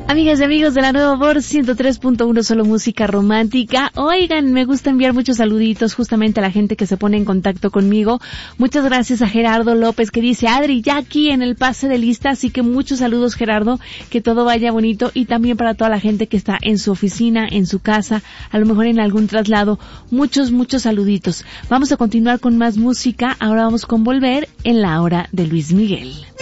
Amigas y amigos de la Nueva Voz 103.1, solo música romántica. Oigan, me gusta enviar muchos saluditos justamente a la gente que se pone en contacto conmigo. Muchas gracias a Gerardo López que dice, Adri, ya aquí en el pase de lista, así que muchos saludos, Gerardo, que todo vaya bonito, y también para toda la gente que está en su oficina, en su casa, a lo mejor en algún traslado. Muchos saluditos. Vamos a continuar con más música. Ahora vamos con Volver en la hora de Luis Miguel.